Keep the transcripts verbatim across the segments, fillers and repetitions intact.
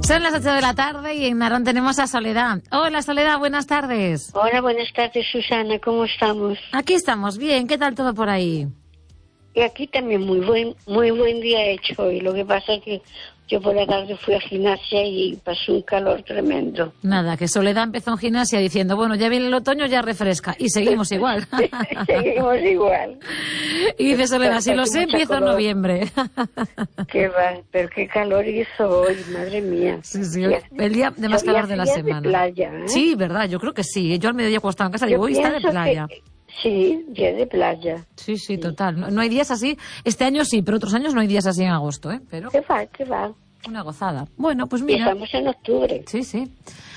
Son las ocho de la tarde y en Narón tenemos a Soledad. Hola, Soledad, buenas tardes. Hola, buenas tardes, Susana, ¿cómo estamos? Aquí estamos, bien. ¿Qué tal todo por ahí? Y aquí también muy buen muy buen día hecho hoy. Lo que pasa es que yo por la tarde fui a gimnasia y pasó un calor tremendo. Nada, que Soledad empezó en gimnasia diciendo, bueno, ya viene el otoño, ya refresca. Y seguimos igual. Seguimos igual. Y dice Soledad, si lo sé, empiezo en noviembre. Qué va, pero qué calor hizo hoy, madre mía. Sí, sí, el día de más calor de la semana. De playa, ¿eh? Sí, verdad, yo creo que sí. Yo al mediodía cuando estaba en casa yo digo, hoy está de playa. Que... Sí, día de playa. Sí, sí, sí. total. No, no hay días así. Este año sí, pero otros años no hay días así en agosto, ¿eh? Pero... ¿Qué va, qué va? Una gozada. Bueno, pues mira. Y estamos en octubre. Sí, sí.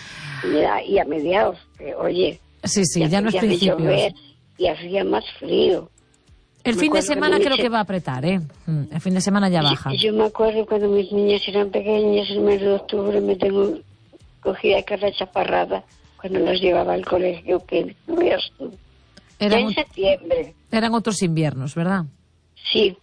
Y a, y a mediados, que, oye. Sí, sí, ya, ya no es principios. Llover, y hacía más frío. El me fin de semana que creo que va a apretar, ¿eh? El fin de semana ya baja. Yo, yo me acuerdo cuando mis niñas eran pequeñas, el mes de octubre me tengo cogida cada chaparrada cuando las llevaba al colegio, que no veas tú. Eran ya en septiembre. Eran otros inviernos, ¿verdad? Sí.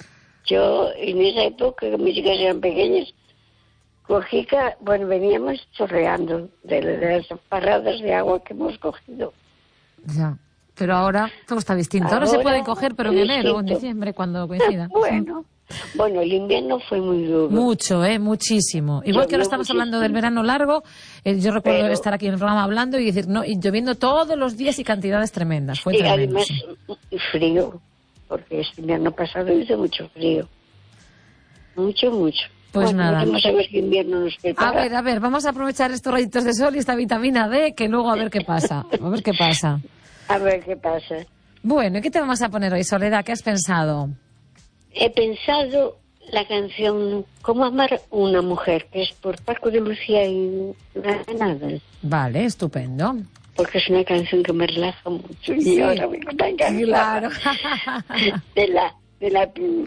Yo, en esa época, que mis hijas eran pequeñas, cogí, bueno, veníamos chorreando de, de las paradas de agua que hemos cogido. Ya, pero ahora todo está distinto. Ahora, ahora se puede coger, pero en enero o en diciembre, cuando coincida. Bueno, sí. Bueno, el invierno fue muy duro. Mucho, ¿eh? Muchísimo. Igual yo, que ahora estamos muchísimo. hablando del verano largo, eh, yo recuerdo pero, estar aquí en el programa hablando y decir, no, y lloviendo todos los días y cantidades tremendas. Fue y tremendo. además, sí. frío. Porque este invierno pasado hizo mucho frío. Mucho, mucho. Pues bueno, nada. Vamos a ver qué invierno nos prepara. A ver, a ver, vamos a aprovechar estos rayitos de sol y esta vitamina D, que luego a ver qué pasa. A ver qué pasa. A ver qué pasa. Bueno, ¿y qué te vamos a poner hoy, Soledad? ¿Qué has pensado? He pensado la canción Cómo amar una mujer, que es por Paco de Lucía y Granada. Vale, estupendo. Porque es una canción que me relaja mucho. Sí, y ahora me está encantada. Claro. de la de la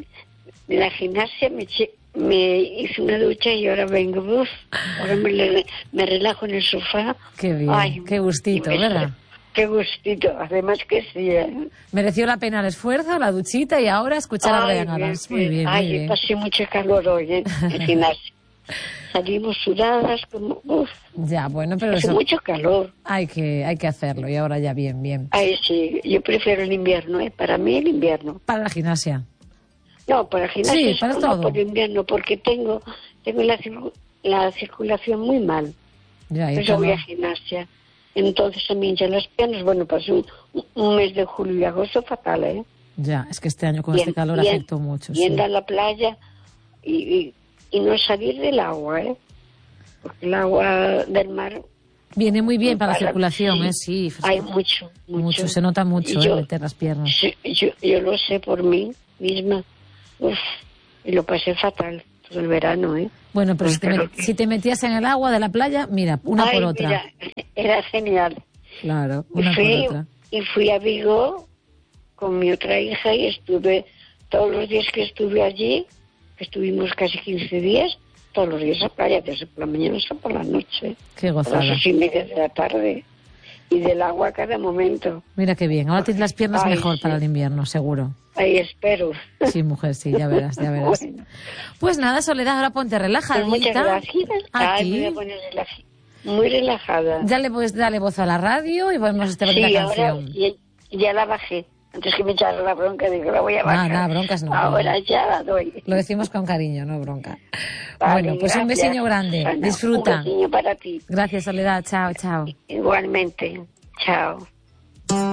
de la gimnasia me, me hice una ducha y ahora vengo, uf, ahora me, me relajo en el sofá. Qué bien, Ay, qué gustito, me, ¿verdad? Qué gustito, además que sí, ¿eh? Mereció la pena el esfuerzo, la duchita y ahora escuchar Ay, a Brian Adams. Muy bien, Ay, muy bien. pasé mucho calor hoy, ¿eh? En gimnasia. Salimos sudadas, como, uf. Ya, bueno, pero hace eso... mucho calor. Hay que, hay que hacerlo y ahora ya bien, bien. Ay, sí, yo prefiero el invierno, ¿eh? Para mí el invierno. Para la gimnasia. No, para gimnasia sí, para no, todo. por invierno, porque tengo tengo la, la circulación muy mal. Ya, Pues yo voy a gimnasia. Entonces también ya las piernas, bueno, pasé un, un mes de julio y agosto fatal, ¿eh? Ya, es que este año con y este en, calor y en, afectó mucho. Y sí. ir a la playa y, y, y no salir del agua, ¿eh? Porque el agua del mar... Viene muy bien para, para la circulación, sí, ¿eh? Sí. Hay mucho, mucho. Mucho, se nota mucho, yo, ¿eh? Meter las piernas. Sí, yo, yo lo sé por mí misma. Uf, y lo pasé fatal todo el verano, ¿eh? Bueno, pero pues si, te met, si te metías en el agua de la playa, mira, una Ay, por otra. Mira, era genial. Claro, una y fui, por otra. Y fui a Vigo con mi otra hija y estuve, todos los días que estuve allí, que estuvimos casi quince días, todos los días a playa, desde por la mañana hasta por la noche. Qué gozada. A las ocho y media de la tarde. Y del agua a cada momento. Mira qué bien. Ahora tienes las piernas Ay, mejor sí. para el invierno, seguro. Ahí espero. Sí, mujer, sí, ya verás, ya verás. Bueno. Pues nada, Soledad, ahora ponte relajadita. Pues muchas gracias. Aquí. Ay, me voy a poner relaj- muy relajada. Dale, pues, dale voz a la radio y ponemos esta sí, bonita ahora canción. Ya, ya la bajé. Antes que me echara la bronca, digo, la voy a bajar. No, no, broncas no. Ahora no. ya la doy. Lo decimos con cariño, no bronca. Vale, bueno, pues gracias, un besiño grande. Susana. Disfruta. Un besiño para ti. Gracias, Soledad. Chao, chao. Igualmente. Chao.